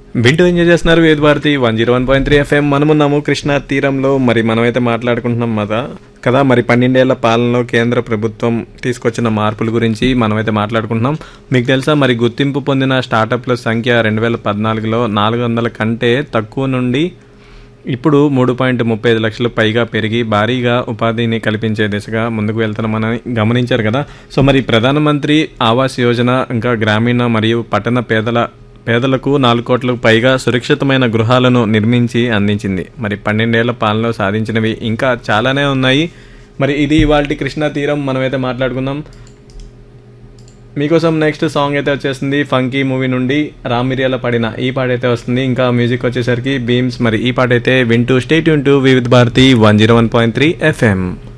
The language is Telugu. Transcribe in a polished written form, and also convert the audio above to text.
వింటూ ఎంజాయ్ చేస్తున్నారు వేద భారతి 101.3 FM. మనమున్నాము కృష్ణా తీరంలో. మరి మనమైతే మాట్లాడుకుంటున్నాం కదా మరి 12 ఏళ్ల పాలనలో కేంద్ర ప్రభుత్వం తీసుకొచ్చిన మార్పుల గురించి మనమైతే మాట్లాడుకుంటున్నాం. మీకు తెలుసా మరి గుర్తింపు పొందిన స్టార్టప్ల సంఖ్య 2014లో 400 కంటే తక్కువ నుండి ఇప్పుడు 3.35 లక్షలు పైగా పెరిగి భారీగా ఉపాధిని కల్పించే దిశగా ముందుకు వెళ్తున్నామని గమనించారు కదా. సో మరి ప్రధానమంత్రి ఆవాస్ యోజన ఇంకా గ్రామీణ మరియు పట్టణ పేదలకు 4 కోట్లకు పైగా సురక్షితమైన గృహాలను నిర్మించి అందించింది. మరి 12 ఏళ్ల పాలనలో సాధించినవి ఇంకా చాలానే ఉన్నాయి. మరి ఇది ఇవాల్టి కృష్ణా తీరం. మనమైతే మాట్లాడుకుందాం. మీకోసం నెక్స్ట్ సాంగ్ అయితే వచ్చేసింది ఫంకీ మూవీ నుండి రామ్ మిరియాల పాడిన ఈ పాట అయితే వస్తుంది. ఇంకా మ్యూజిక్ వచ్చేసరికి బీమ్స్. మరి ఈ పాట అయితే వింటూ స్టే ట్యూన్ టు వివిధ భారతి 101.3 FM.